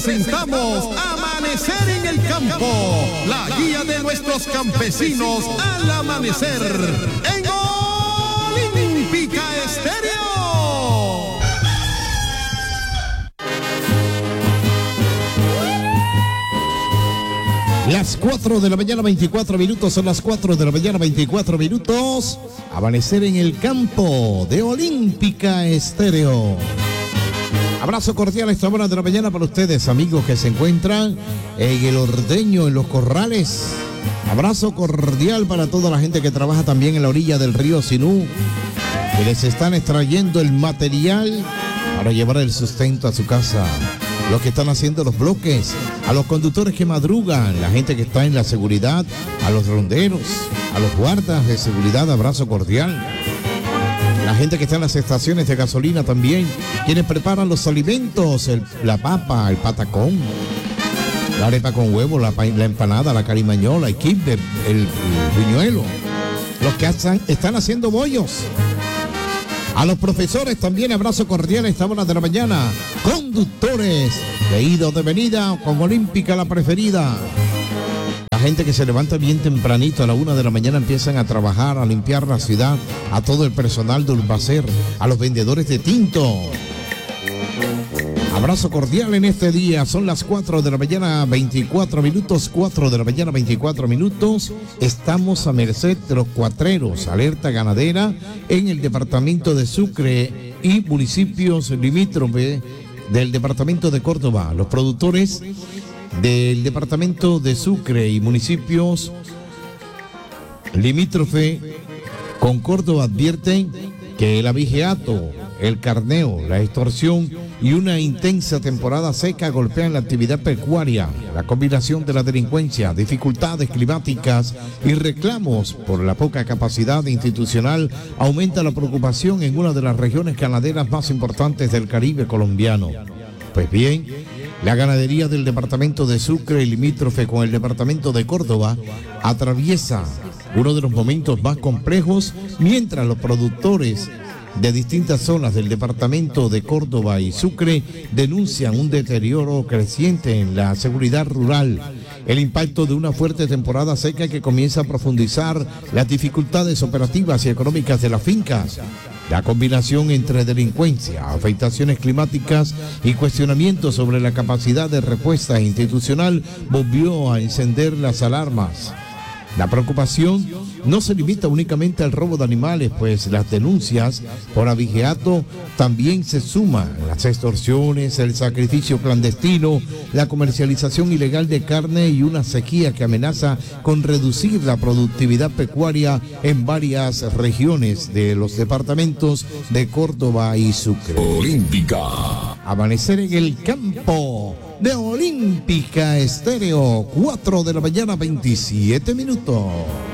presentamos Amanecer en el Campo, la guía de nuestros campesinos al amanecer en Olímpica Estéreo. Las 4 de la mañana 24 minutos, son las 4 de la mañana 24 minutos. Amanecer en el Campo de Olímpica Estéreo. Abrazo cordial a esta hora de la mañana para ustedes, amigos que se encuentran en el ordeño, en los corrales. Abrazo cordial para toda la gente que trabaja también en la orilla del río Sinú, que les están extrayendo el material para llevar el sustento a su casa. Los que están haciendo los bloques, a los conductores que madrugan, la gente que está en la seguridad, a los ronderos, a los guardas de seguridad, abrazo cordial. La gente que está en las estaciones de gasolina también, quienes preparan los alimentos, la papa, el patacón, la arepa con huevo, la empanada, la carimañola, el kinder, el buñuelo. Los que están haciendo bollos. A los profesores también, abrazo cordial a esta hora de la mañana. Conductores de ida o de venida con Olímpica la preferida. La gente que se levanta bien tempranito a la 1 de la mañana empiezan a trabajar, a limpiar la ciudad, a todo el personal de Urbacer, a los vendedores de tinto. Abrazo cordial en este día, son las 4 de la mañana 24 minutos, 4 de la mañana 24 minutos. Estamos a merced de los cuatreros, alerta ganadera en el departamento de Sucre y municipios limítrofes del departamento de Córdoba. Los productores del departamento de Sucre y municipios limítrofe con Córdoba advierten que el abigeato, el carneo, la extorsión y una intensa temporada seca golpean la actividad pecuaria. La combinación de la delincuencia, dificultades climáticas y reclamos por la poca capacidad institucional aumenta la preocupación en una de las regiones ganaderas más importantes del Caribe colombiano. Pues bien, la ganadería del departamento de Sucre y limítrofe con el departamento de Córdoba atraviesa uno de los momentos más complejos, mientras los productores de distintas zonas del departamento de Córdoba y Sucre denuncian un deterioro creciente en la seguridad rural, el impacto de una fuerte temporada seca que comienza a profundizar las dificultades operativas y económicas de las fincas. La combinación entre delincuencia, afectaciones climáticas y cuestionamientos sobre la capacidad de respuesta institucional volvió a encender las alarmas. La preocupación no se limita únicamente al robo de animales, pues las denuncias por abigeato también se suman las extorsiones, el sacrificio clandestino, la comercialización ilegal de carne y una sequía que amenaza con reducir la productividad pecuaria en varias regiones de los departamentos de Córdoba y Sucre. Olímpica. Amanecer en el Campo de Olímpica Estéreo, 4 de la mañana 27 minutos.